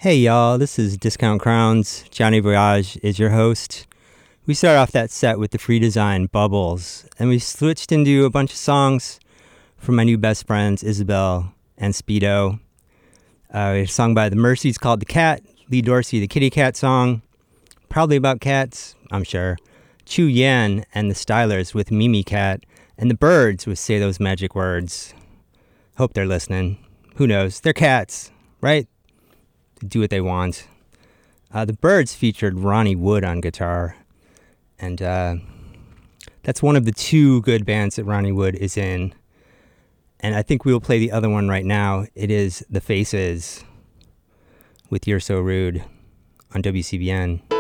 Hey y'all, this is Discount Crowns. Johnny Voyage is your host. We started off that set with the Free Design Bubbles, and we switched into a bunch of songs from my new best friends, Isabel and Speedo. A song by The Mercies called The Cat, Lee Dorsey, the Kitty Cat song, probably about cats, I'm sure. Chu Yan and the Stylers with Mimi Cat, and the Birds with Say Those Magic Words. Hope they're listening. Who knows? They're cats, right? They do what they want. The Birds featured Ronnie Wood on guitar, and that's one of the two good bands that Ronnie Wood is in. And I think we will play the other one right now. It is The Faces with You're So Rude on WCBN.